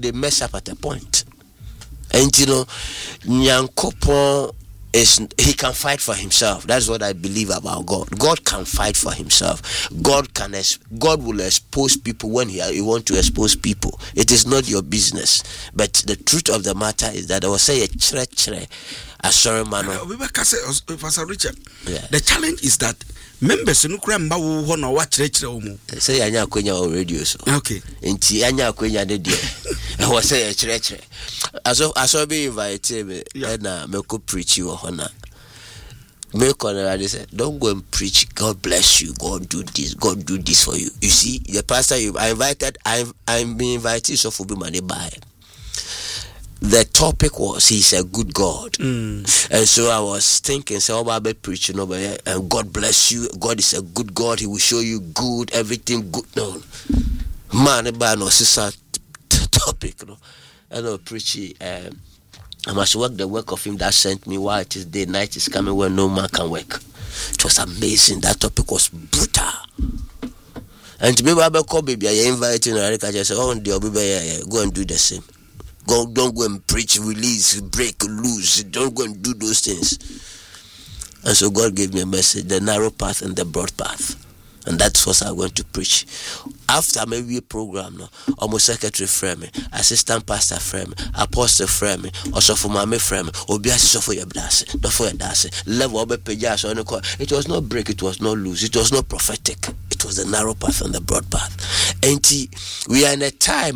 they mess up at a point. And you know, Nyankopon he can fight for himself. That's what I believe about God. God can fight for himself. God will expose people when he want to expose people. It is not your business. But the truth of the matter is that I will say a sorry man. Pastor Richard. Yeah. The challenge is that members no kra mba wo ho no wa kire omu. Say anya akwenya o radio so. Okay. Enti anya akwenya de de. I was say a kire. Aso be invite me na me ko preach you hona. Me corner say don't go and preach. God bless you. God do this for you. You see, the pastor I'm being invited so for be money by. The topic was he's a good God. And so I was thinking, so about preaching over here, and God bless you. God is a good God. He will show you good, everything good. No, man, no sister topic. No, I know preaching. I must work the work of him that sent me while it is day, night is coming when no man can work. It was amazing. That topic was brutal. And to me, I call baby, I invited him. I said, oh, go and do the same. Don't go and preach, release, break, loose. Don't go and do those things. And so God gave me a message, the narrow path and the broad path. And that's what I'm going to preach. After maybe a program, almost secretary frame, assistant pastor frame, apostle frame, also for my frame, obiasi for your blessing, not for your dancing. Level of pages on the call. It was not break, it was not loose, it was not prophetic. It was the narrow path and the broad path. And we are in a time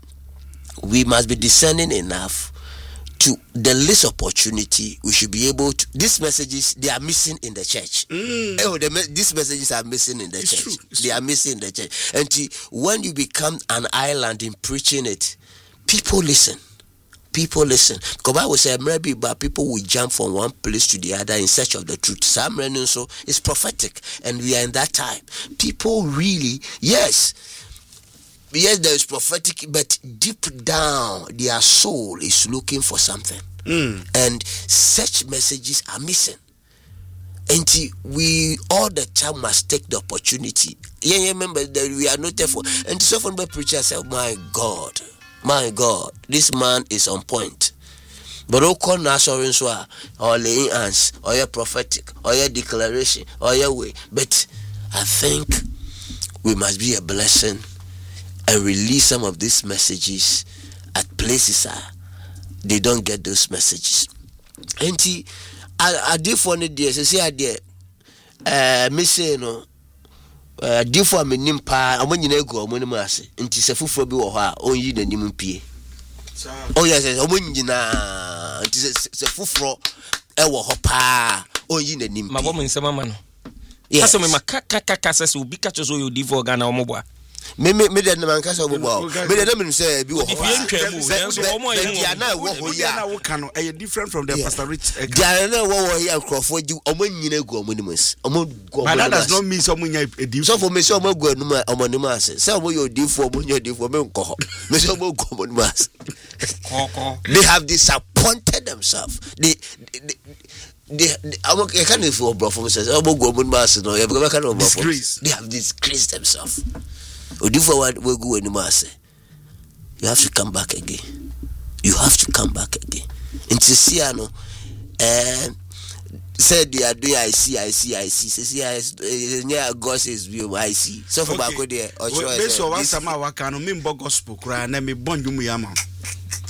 we must be discerning enough to the least opportunity. We should be able to. These messages, they are missing in the church. These messages are missing in the church. True. They are missing in the church. And when you become an island in preaching it, people listen. People listen. Because I will say maybe, but people will jump from one place to the other in search of the truth. Some so it's prophetic, and we are in that time. People really, yes, there is prophetic, but deep down, their soul is looking for something. And such messages are missing. And we all the time must take the opportunity. Remember that we are not there for. And so often the preacher said, my God, this man is on point. But all call assurance or laying hands, or your prophetic, or your declaration, or your way. But I think we must be a blessing and release some of these messages at places they don't get those messages. And I did for the day, so see I did me say no did for me nimpa and when you go when mass into se fufu bi wo ha on yi nanim pie. Oh yes, when you na se fufu e wo ho pa on yi nanim pie. Mabo nsema ma no. Yes. Aso me makaka se obi ka chozo yo di for Ghana omobo. Me de man kasa obo. Me de me say bi wo ho. They na wo kan no different from the Pastor Rich. They na wo here crofo ji omo nyina gu omo nimus. Omo go. But that does not mean someone nya edi. So for me say omo gu anuma omo nimus. Say omo yo di for omo nya di for me nko. Me say omo gu omo nimus. They have disappointed themselves. They can't afford bro for me says omo gu omo nimus no. They have disgraced themselves. You have to come back again. You have to come back again. In Tisiano, said they are doing I see. Say near God says view I see. So for back there, or so once I'm a wakano, me gospel cry, and me bon you